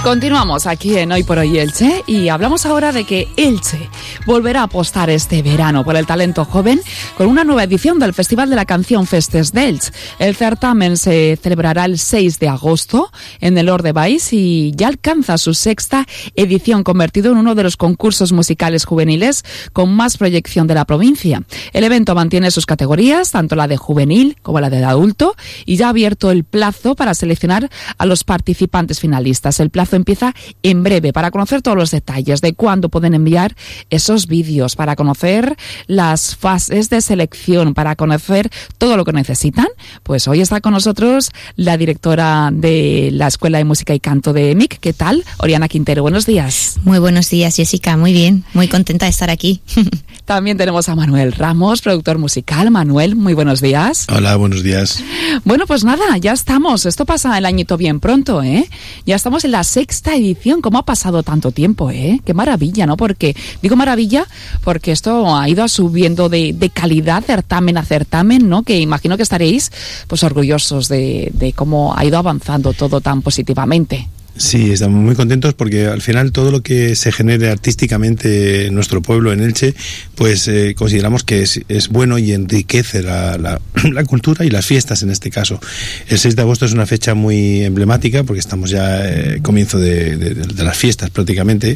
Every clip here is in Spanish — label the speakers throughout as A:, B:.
A: Continuamos aquí en Hoy por Hoy Elche y hablamos ahora de que Elche volverá a apostar este verano por el talento joven con una nueva edición del Festival de la Canción Festes d'Elche. El certamen se celebrará el 6 de agosto en el Ordebais y ya alcanza su sexta edición, convertido en uno de los concursos musicales juveniles con más proyección de la provincia. El evento mantiene sus categorías, tanto la de juvenil como la de adulto, y ya ha abierto el plazo para seleccionar a los participantes finalistas. El plazo empieza en breve para conocer todos los detalles de cuándo pueden enviar esos vídeos, para conocer las fases de selección, para conocer todo lo que necesitan. Pues hoy está con nosotros la directora de la Escuela de Música y Canto de EMIC. ¿Qué tal? Oriana Quintero, buenos días.
B: Muy buenos días, Jessica, muy bien, muy contenta de estar aquí.
A: También tenemos a Manuel Ramos, productor musical. Manuel, muy buenos días.
C: Hola, buenos días.
A: Bueno, pues nada, ya estamos. Esto pasa el añito bien pronto, ¿eh? Ya estamos en la sexta edición. ¿Cómo ha pasado tanto tiempo, eh? Qué maravilla, ¿no? Porque, digo maravilla, porque esto ha ido subiendo de calidad, certamen a certamen, ¿no? Que imagino que estaréis, pues, orgullosos de cómo ha ido avanzando todo tan positivamente.
C: Sí, estamos muy contentos porque al final todo lo que se genere artísticamente en nuestro pueblo, en Elche, pues consideramos que es bueno y enriquece la cultura y las fiestas en este caso. El 6 de agosto es una fecha muy emblemática porque estamos ya comienzo de las fiestas prácticamente,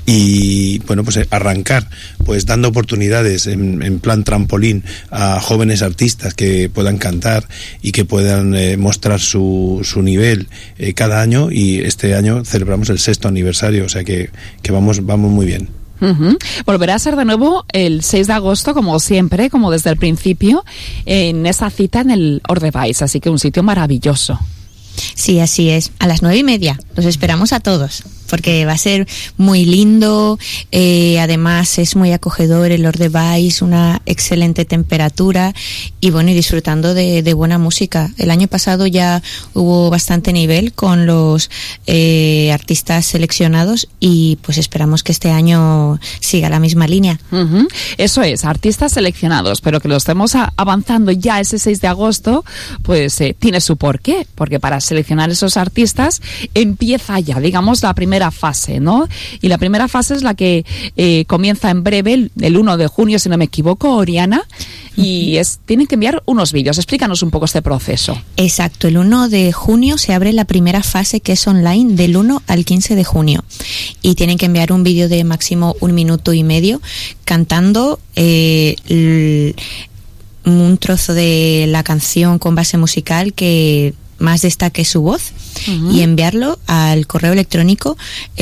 C: y bueno, pues arrancar pues dando oportunidades en plan trampolín a jóvenes artistas que puedan cantar y que puedan mostrar su nivel cada año, y este año celebramos el 6º aniversario, o sea que vamos muy bien.
A: Uh-huh. Volverá a ser de nuevo el 6 de agosto, como siempre, como desde el principio, en esa cita en el Ordebais, así que un sitio maravilloso.
B: Sí, así es, a las 9:30, los esperamos a todos, porque va a ser muy lindo, además es muy acogedor el Ordebais, una excelente temperatura y bueno, y disfrutando de buena música. El año pasado ya hubo bastante nivel con los artistas seleccionados y pues esperamos que este año siga la misma línea.
A: Uh-huh. Eso es, artistas seleccionados, pero que lo estemos avanzando ya ese 6 de agosto, pues tiene su porqué, porque para seleccionar esos artistas empieza ya, digamos, la primera fase, ¿no? Y la primera fase es la que comienza en breve, el 1 de junio, si no me equivoco, Oriana, y tienen que enviar unos vídeos. Explícanos un poco este proceso.
B: Exacto, el 1 de junio se abre la primera fase, que es online, del 1 al 15 de junio, y tienen que enviar un vídeo de máximo 1 minuto y medio cantando un trozo de la canción con base musical que más destaque su voz. Uh-huh. Y enviarlo al correo electrónico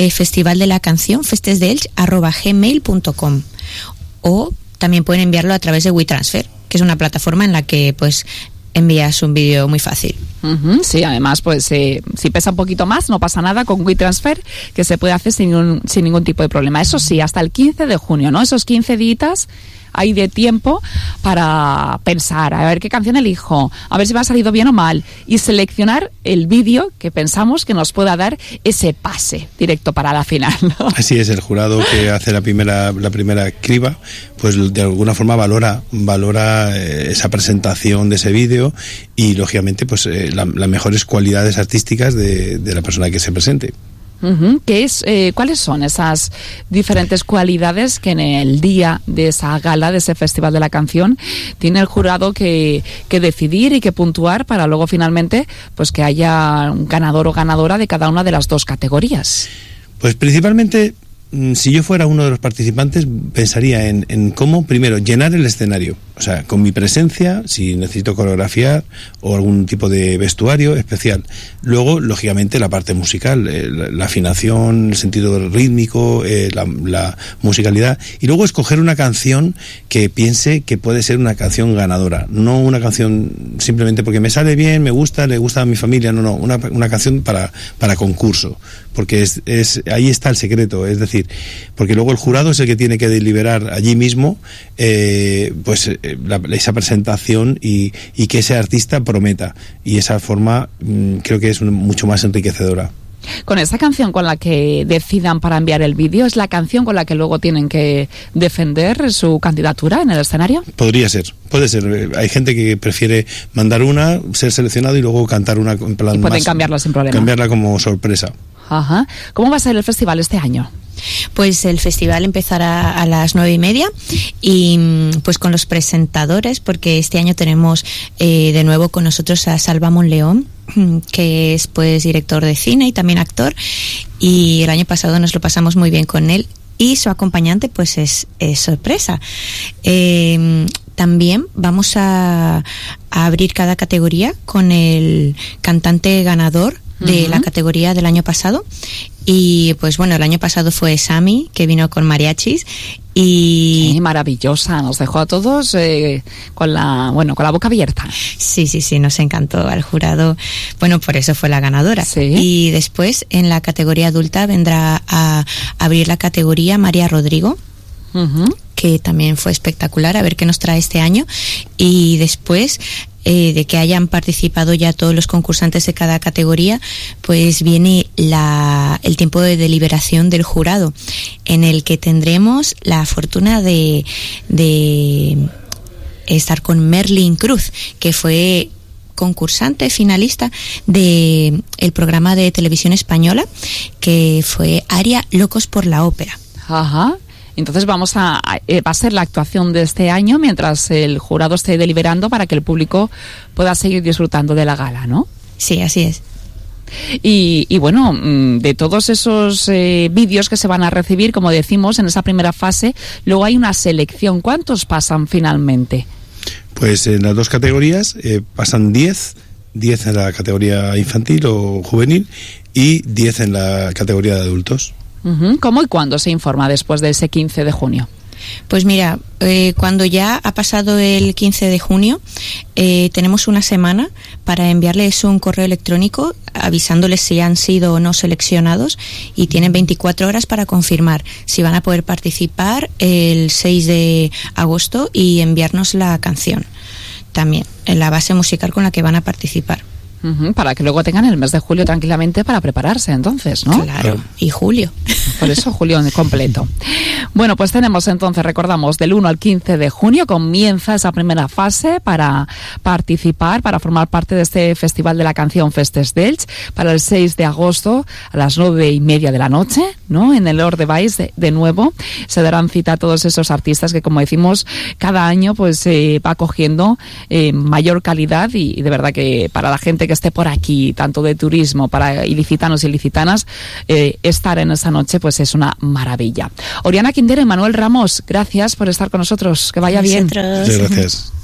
B: festivaldelacáncionfestesdelche@gmail.com, o también pueden enviarlo a través de WeTransfer, que es una plataforma en la que pues envías un vídeo muy fácil.
A: Uh-huh. Sí, además, pues si pesa un poquito más, no pasa nada con WeTransfer, que se puede hacer sin ningún tipo de problema. Eso sí, hasta el 15 de junio, ¿no? Esos 15 días hay de tiempo para pensar, a ver qué canción elijo, a ver si me ha salido bien o mal, y seleccionar el vídeo que pensamos que nos pueda dar ese pase directo para la final, ¿no? Así
C: es, el jurado que hace la primera criba, pues de alguna forma valora esa presentación de ese vídeo y lógicamente pues las mejores cualidades artísticas de la persona que se presente.
A: Uh-huh. ¿Cuáles son esas diferentes cualidades que en el día de esa gala, de ese Festival de la Canción, tiene el jurado que decidir y que puntuar para luego finalmente pues que haya un ganador o ganadora de cada una de las dos categorías?
C: Pues principalmente, si yo fuera uno de los participantes, pensaría en cómo primero llenar el escenario, o sea, con mi presencia, si necesito coreografiar o algún tipo de vestuario especial. Luego, lógicamente, la parte musical, la afinación, el sentido rítmico, la musicalidad, y luego escoger una canción que piense que puede ser una canción ganadora, no una canción simplemente porque me sale bien, me gusta, le gusta a mi familia, no, una canción para concurso, porque ahí está el secreto, es decir, porque luego el jurado es el que tiene que deliberar allí mismo esa presentación y que ese artista prometa, y esa forma creo que es mucho más enriquecedora.
A: Con esa canción con la que decidan para enviar el vídeo, ¿es la canción con la que luego tienen que defender su candidatura en el escenario?
C: Puede ser. Hay gente que prefiere mandar ser seleccionado y luego cantar una en plan.
A: Y pueden cambiarla sin problema.
C: Cambiarla como sorpresa.
A: Ajá. ¿Cómo va a ser el festival este año?
B: Pues el festival empezará a las 9:30 y pues con los presentadores, porque este año tenemos de nuevo con nosotros a Salva Monleón, que es pues director de cine y también actor, y el año pasado nos lo pasamos muy bien con él, y su acompañante pues es sorpresa. También vamos a abrir cada categoría con el cantante ganador de la categoría del año pasado. Y pues bueno, el año pasado fue Sammy, que vino con mariachis y...
A: Sí, maravillosa, nos dejó a todos con la boca abierta.
B: Sí, nos encantó al jurado. Bueno, por eso fue la ganadora.
A: Sí.
B: Y después en la categoría adulta vendrá a abrir la categoría María Rodrigo, que también fue espectacular, a ver qué nos trae este año. Y después de que hayan participado ya todos los concursantes de cada categoría, pues viene el tiempo de deliberación del jurado, en el que tendremos la fortuna de estar con Merlin Cruz, que fue concursante finalista de el programa de televisión española, que fue Aria Locos por la Ópera.
A: Ajá. Entonces va a ser la actuación de este año mientras el jurado esté deliberando para que el público pueda seguir disfrutando de la gala, ¿no?
B: Sí, así es.
A: Y bueno, de todos esos vídeos que se van a recibir, como decimos, en esa primera fase, luego hay una selección. ¿Cuántos pasan finalmente?
C: Pues en las dos categorías pasan 10 en la categoría infantil o juvenil y 10 en la categoría de adultos.
A: ¿Cómo y cuándo se informa después de ese 15 de junio?
B: Pues mira, cuando ya ha pasado el 15 de junio, tenemos una semana para enviarles un correo electrónico avisándoles si han sido o no seleccionados, y tienen 24 horas para confirmar si van a poder participar el 6 de agosto y enviarnos la canción también, en la base musical con la que van a participar.
A: Para que luego tengan el mes de julio tranquilamente para prepararse, entonces, ¿no?
B: Claro, y julio.
A: Por eso julio completo. Bueno, pues tenemos entonces, recordamos, del 1 al 15 de junio comienza esa primera fase para participar, para formar parte de este Festival de la Canción Festes d'Elx, para el 6 de agosto a las 9:30 de la noche, ¿no? En el Ordebais de nuevo se darán cita a todos esos artistas que, como decimos, cada año pues va cogiendo mayor calidad, y de verdad que para la gente que esté por aquí, tanto de turismo, para ilicitanos y ilicitanas, estar en esa noche pues es una maravilla. Oriana Quintero y Manuel Ramos, gracias por estar con nosotros, que vaya bien.
C: Muchas gracias.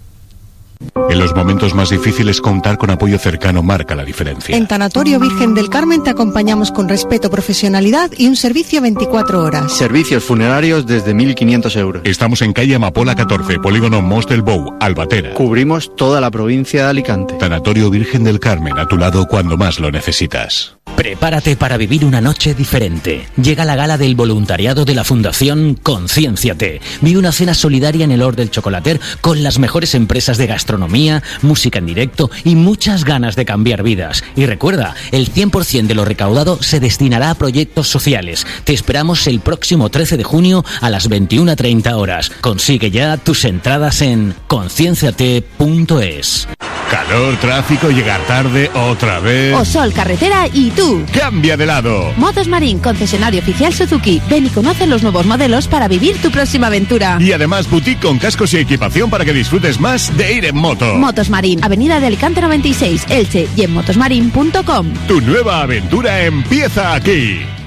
D: En los momentos más difíciles, contar con apoyo cercano marca la diferencia.
E: En Tanatorio Virgen del Carmen te acompañamos con respeto, profesionalidad y un servicio 24 horas.
F: Servicios funerarios desde 1.500 euros.
D: Estamos en calle Amapola 14, polígono Mos del Bou, Albatera.
F: Cubrimos toda la provincia de Alicante.
D: Tanatorio Virgen del Carmen, a tu lado cuando más lo necesitas.
G: Prepárate para vivir una noche diferente. Llega la gala del voluntariado de la Fundación Conciénciate. Vive una cena solidaria en el Hort del Chocolater con las mejores empresas de gastronomía, música en directo y muchas ganas de cambiar vidas. Y recuerda, el 100% de lo recaudado se destinará a proyectos sociales. Te esperamos el próximo 13 de junio a las 21:30 horas. Consigue ya tus entradas en concienciate.es.
D: Calor, tráfico, llegar tarde, otra vez.
H: O sol, carretera y tú.
D: ¡Cambia de lado!
H: Motos Marín, concesionario oficial Suzuki. Ven y conoce los nuevos modelos para vivir tu próxima aventura.
D: Y además boutique con cascos y equipación para que disfrutes más de ir en moto.
H: Motos Marín, Avenida de Alicante 96, Elche, y en motosmarin.com.
D: Tu nueva aventura empieza aquí.